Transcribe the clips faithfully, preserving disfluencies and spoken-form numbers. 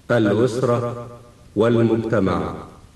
الأسرة والمجتمع.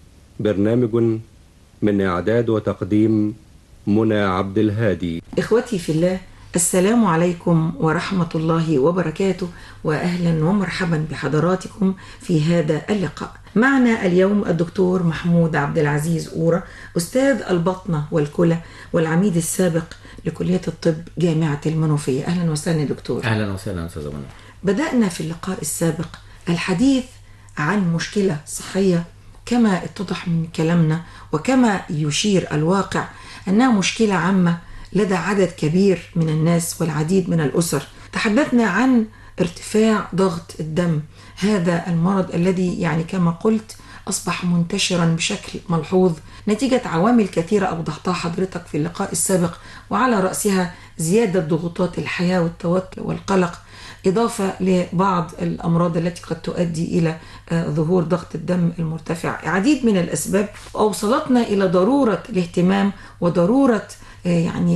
برنامج من إعداد وتقديم منى عبد الهادي. إخوتي في الله، السلام عليكم ورحمة الله وبركاته، وأهلا ومرحبا بحضراتكم في هذا اللقاء. معنا اليوم الدكتور محمود عبد العزيز أورا، أستاذ البطنة والكلى والعميد السابق لكلية الطب جامعة المنوفية. أهلا وسهلا دكتور. أهلا وسهلا أستاذ منى. بدأنا في اللقاء السابق الحديث عن مشكلة صحية كما اتضح من كلامنا وكما يشير الواقع أنها مشكلة عامة لدى عدد كبير من الناس والعديد من الأسر. تحدثنا عن ارتفاع ضغط الدم، هذا المرض الذي يعني كما قلت أصبح منتشرا بشكل ملحوظ نتيجة عوامل كثيرة أوضحتها حضرتك في اللقاء السابق، وعلى رأسها زيادة ضغوطات الحياة والتوتر والقلق، إضافة لبعض الأمراض التي قد تؤدي إلى ظهور ضغط الدم المرتفع. عديد من الأسباب أوصلتنا إلى ضرورة الاهتمام وضرورة يعني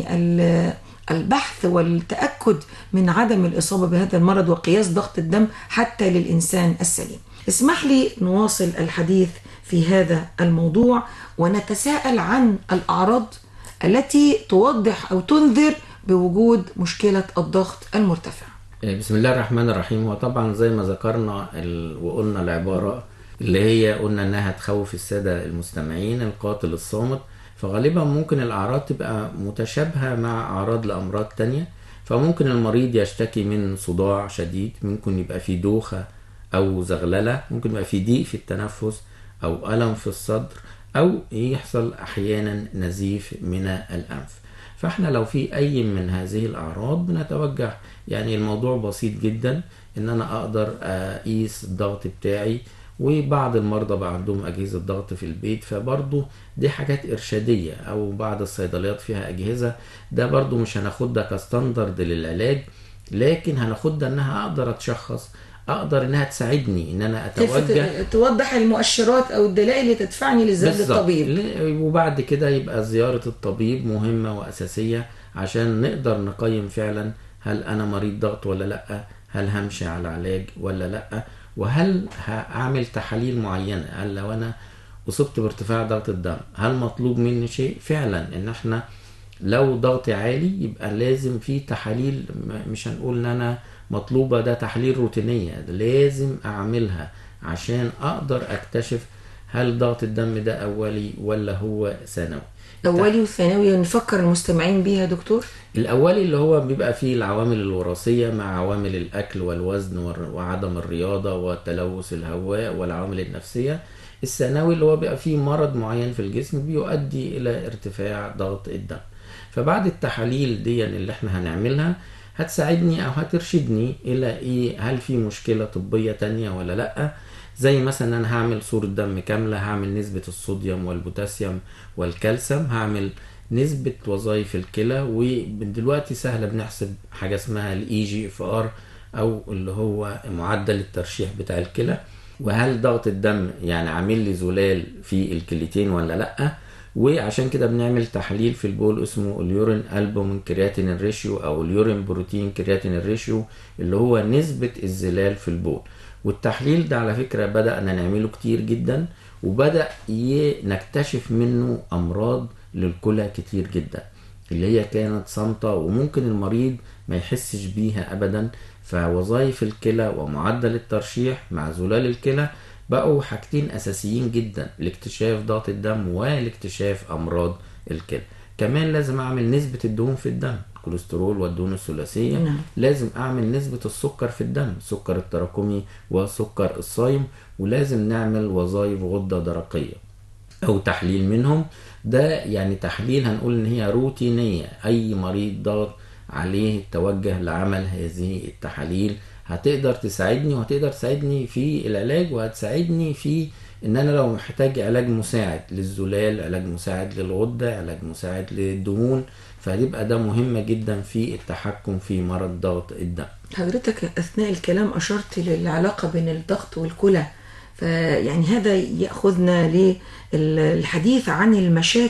البحث والتأكد من عدم الإصابة بهذا المرض وقياس ضغط الدم حتى للإنسان السليم. اسمح لي نواصل الحديث في هذا الموضوع ونتساءل عن الأعراض التي توضح أو تنذر بوجود مشكلة الضغط المرتفع. بسم الله الرحمن الرحيم. وطبعا زي ما ذكرنا ال... وقلنا العبارة اللي هي قلنا انها تخوف السادة المستمعين، القاتل الصامت. فغالبا ممكن الأعراض تبقى متشابهة مع أعراض لأمراض تانية. فممكن المريض يشتكي من صداع شديد، ممكن يبقى في دوخة أو زغللة، ممكن يبقى في ضيق في التنفس أو ألم في الصدر، أو يحصل أحيانا نزيف من الأنف. فاحنا لو في أي من هذه الأعراض بنتوجه، يعني الموضوع بسيط جدا، إن أنا أقدر أقيس الضغط بتاعي. وبعض المرضى بقى عندهم أجهزة ضغط في البيت، فبرضو دي حاجات إرشادية، أو بعض الصيدليات فيها أجهزة. ده برضو مش هناخدها كستاندرد للعلاج، لكن هناخدها إنها أقدر أتشخص، أقدر إنها تساعدني إن أنا أتوجه، توضح المؤشرات أو الدلائل اللي تدفعني لزيارة الطبيب. وبعد كده يبقى زيارة الطبيب مهمة وأساسية عشان نقدر نقيم فعلا هل أنا مريض ضغط ولا لأ، هل همشي على علاج ولا لأ، وهل هعمل تحاليل معينة. هل لو أنا أصبت بارتفاع ضغط الدم هل مطلوب مني شيء فعلا؟ إن احنا لو ضغطي عالي يبقى لازم في تحاليل، مش هنقول إن أنا مطلوبة، ده تحاليل روتينية لازم أعملها عشان أقدر أكتشف هل ضغط الدم ده أولي ولا هو ثانوي. أولي وثانوي نفكر المستمعين بيها دكتور. الأولي اللي هو بيبقى فيه العوامل الوراثية مع عوامل الأكل والوزن وعدم الرياضة وتلوث الهواء والعوامل النفسية. الثانوي اللي هو بيبقى فيه مرض معين في الجسم بيؤدي إلى ارتفاع ضغط الدم. فبعد التحاليل دي اللي احنا هنعملها هتساعدني أو هترشدني إلى إيه، هل في مشكلة طبية تانية ولا لأ. زي مثلا أنا هعمل صورة دم كاملة، هعمل نسبة الصوديوم والبوتاسيوم والكالسيوم، هعمل نسبة وظائف الكلى. ودلوقتي سهلة بنحسب حاجة اسمها الاي جي اف ار، او اللي هو معدل الترشيح بتاع الكلى، وهل ضغط الدم يعني عامل لي زلال في الكليتين ولا لا. وعشان كده بنعمل تحليل في البول اسمه اليورين البومين كرياتين ريشيو او اليورين بروتين كرياتين ريشيو، اللي هو نسبة الزلال في البول. والتحليل ده على فكرة بدأنا نعمله كتير جدا، وبدأ نكتشف منه أمراض للكلى كتير جدا اللي هي كانت صامتة وممكن المريض ما يحسش بيها أبدا. فوظائف الكلى ومعدل الترشيح مع زلال الكلى بقوا حاجتين أساسيين جدا لاكتشاف ضغط الدم ولاكتشاف أمراض الكلى. كمان لازم أعمل نسبة الدهون في الدم، الكوليسترول والدهون الثلاثية. نعم. لازم أعمل نسبة السكر في الدم، السكر التراكمي والسكر الصايم. ولازم نعمل وظائف غدة درقية أو تحليل منهم. ده يعني تحليل هنقول إن هي روتينية، أي مريض ضغط عليه التوجه لعمل هذه التحاليل. هتقدر تساعدني وهتقدر تساعدني في العلاج، وهتساعدني في إن أنا لو محتاج علاج مساعد للزلال، علاج مساعد للغدة، علاج مساعد للدهون، فهتبقى ده مهمة جدا في التحكم في مرض ضغط الدم. حضرتك أثناء الكلام أشرت للعلاقة بين الضغط والكلى، فيعني هذا يأخذنا للحديث عن المشاكل